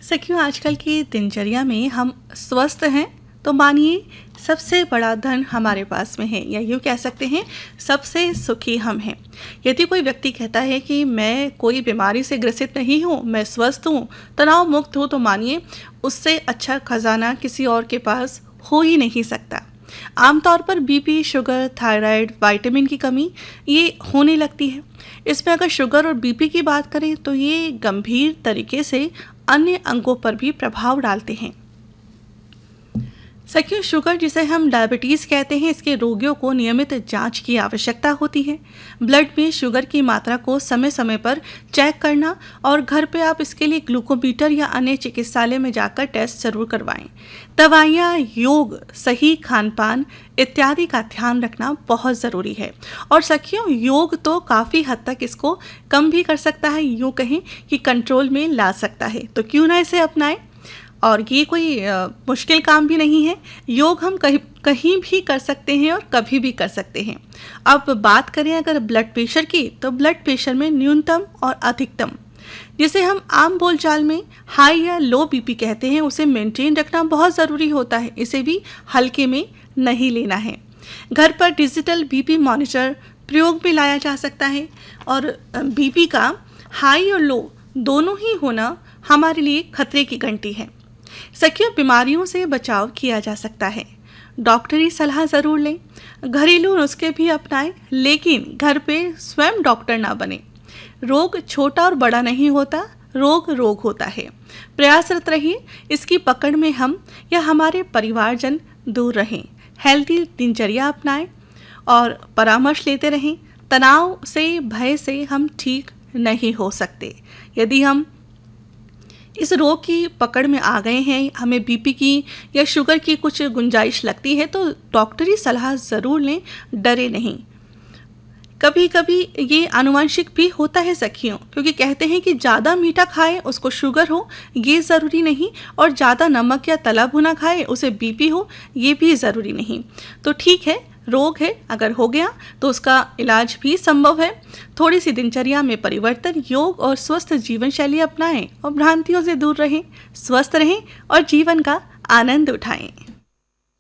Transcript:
सखियों, आजकल की दिनचर्या में हम स्वस्थ हैं तो मानिए सबसे बड़ा धन हमारे पास में है, या यूँ कह सकते हैं सबसे सुखी हम हैं। यदि कोई व्यक्ति कहता है कि मैं कोई बीमारी से ग्रसित नहीं हूँ, मैं स्वस्थ हूँ, तनाव मुक्त हूँ, तो मानिए उससे अच्छा खजाना किसी और के पास हो ही नहीं सकता। आमतौर पर बीपी, शुगर, थायराइड, विटामिन की कमी ये होने लगती है। इसमें अगर शुगर और बीपी की बात करें तो ये गंभीर तरीके से अन्य अंगों पर भी प्रभाव डालते हैं। सखियों, शुगर जिसे हम डायबिटीज़ कहते हैं, इसके रोगियों को नियमित जांच की आवश्यकता होती है। ब्लड में शुगर की मात्रा को समय समय पर चेक करना, और घर पे आप इसके लिए ग्लूकोमीटर या अन्य चिकित्सालय में जाकर टेस्ट जरूर करवाएं। दवाइयाँ, योग, सही खान पान इत्यादि का ध्यान रखना बहुत ज़रूरी है। और सखियों, योग तो काफ़ी हद तक इसको कम भी कर सकता है, यूँ कहें कि कंट्रोल में ला सकता है। तो क्यों ना इसे अपनाएं। और ये कोई मुश्किल काम भी नहीं है। योग हम कहीं भी कर सकते हैं और कभी भी कर सकते हैं। अब बात करें अगर ब्लड प्रेशर की, तो ब्लड प्रेशर में न्यूनतम और अधिकतम, जिसे हम आम बोलचाल में हाई या लो बीपी कहते हैं, उसे मेंटेन रखना बहुत ज़रूरी होता है। इसे भी हल्के में नहीं लेना है। घर पर डिजिटल बीपी मॉनिटर प्रयोग में लाया जा सकता है, और बीपी का हाई और लो दोनों ही होना हमारे लिए खतरे की घंटी है। सखियों, बीमारियों से बचाव किया जा सकता है। डॉक्टरी सलाह ज़रूर लें, घरेलू नुस्खे भी अपनाएं, लेकिन घर पे स्वयं डॉक्टर ना बने। रोग छोटा और बड़ा नहीं होता, रोग रोग होता है। प्रयासरत रहिए इसकी पकड़ में हम या हमारे परिवारजन दूर रहें। हेल्दी दिनचर्या अपनाएं और परामर्श लेते रहें। तनाव से, भय से हम ठीक नहीं हो सकते। यदि हम इस रोग की पकड़ में आ गए हैं, हमें बीपी की या शुगर की कुछ गुंजाइश लगती है, तो डॉक्टरी सलाह ज़रूर लें, डरे नहीं। कभी कभी ये आनुवंशिक भी होता है सखियों, क्योंकि कहते हैं कि ज़्यादा मीठा खाए उसको शुगर हो, ये ज़रूरी नहीं, और ज़्यादा नमक या तला भुना खाए उसे बीपी हो, ये भी ज़रूरी नहीं। तो ठीक है, रोग है, अगर हो गया तो उसका इलाज भी संभव है। थोड़ी सी दिनचर्या में परिवर्तन, योग और स्वस्थ जीवन शैली अपनाएं और भ्रांतियों से दूर रहें। स्वस्थ रहें और जीवन का आनंद उठाएं।